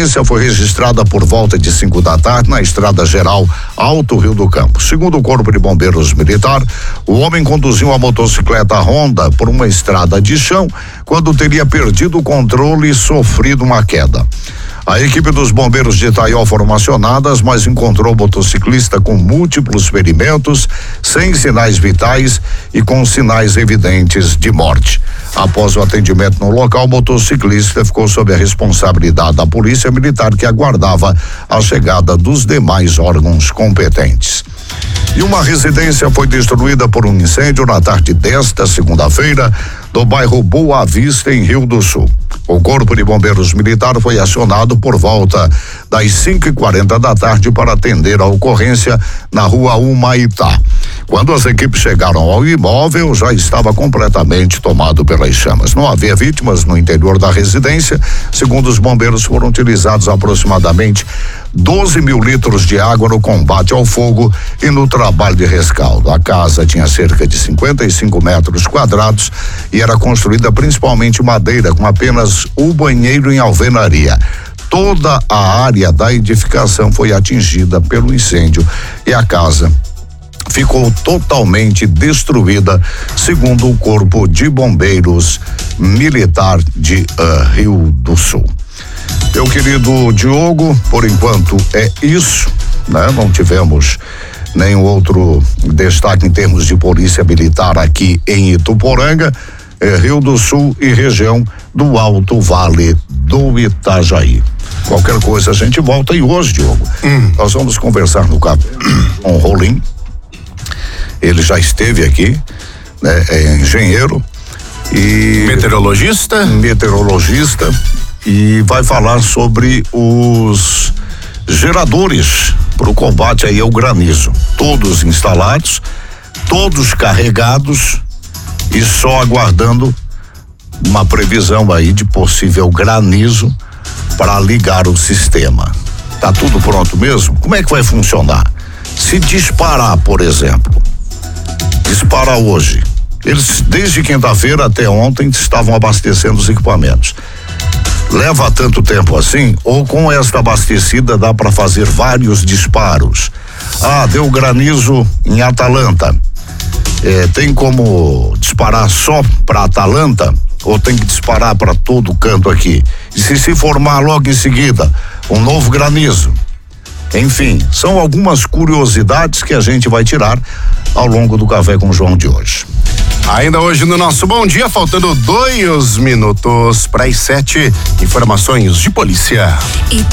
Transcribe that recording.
ocorrência foi registrada por volta de 5 da tarde na Estrada Geral Alto Rio do Campo. Segundo o Corpo de Bombeiros Militar, o homem conduziu a motocicleta Honda por uma estrada de chão quando teria perdido o controle e sofrido uma queda. A equipe dos bombeiros de Itaió foram acionadas, mas encontrou o motociclista com múltiplos ferimentos, sem sinais vitais e com sinais evidentes de morte. Após o atendimento no local, o motociclista ficou sob a responsabilidade da Polícia Militar, que aguardava a chegada dos demais órgãos competentes. E uma residência foi destruída por um incêndio na tarde desta segunda-feira, no bairro Boa Vista, em Rio do Sul. O Corpo de Bombeiros Militar foi acionado por volta das 5h40 da tarde para atender a ocorrência na rua Humaitá. Quando as equipes chegaram ao imóvel, já estava completamente tomado pelas chamas. Não havia vítimas no interior da residência. Segundo os bombeiros, foram utilizados aproximadamente 12 mil litros de água no combate ao fogo e no trabalho de rescaldo. A casa tinha cerca de 55 metros quadrados e era construída principalmente madeira, com apenas o banheiro em alvenaria. Toda a área da edificação foi atingida pelo incêndio e a casa ficou totalmente destruída, segundo o Corpo de Bombeiros Militar de Rio do Sul. Meu querido Diogo, por enquanto é isso, né? Não tivemos nenhum outro destaque em termos de polícia militar aqui em Ituporanga, Rio do Sul e região do Alto Vale do Itajaí. Qualquer coisa a gente volta. E hoje, Diogo, nós vamos conversar no café com o Rolim. Ele já esteve aqui, né? É engenheiro e meteorologista, e vai falar sobre os geradores para o combate aí ao granizo. Todos instalados, todos carregados e só aguardando uma previsão aí de possível granizo para ligar o sistema. Tá tudo pronto mesmo? Como é que vai funcionar? Se disparar, por exemplo, dispara hoje. Eles, desde quinta-feira até ontem, estavam abastecendo os equipamentos. Leva tanto tempo assim? Ou com esta abastecida dá para fazer vários disparos? Deu granizo em Atalanta. Tem como disparar só para Atalanta? Ou tem que disparar para todo canto aqui? E se formar logo em seguida um novo granizo? Enfim, são algumas curiosidades que a gente vai tirar ao longo do Café com o João de hoje. Ainda hoje no nosso Bom Dia, faltando 2 minutos para as 7, informações de polícia.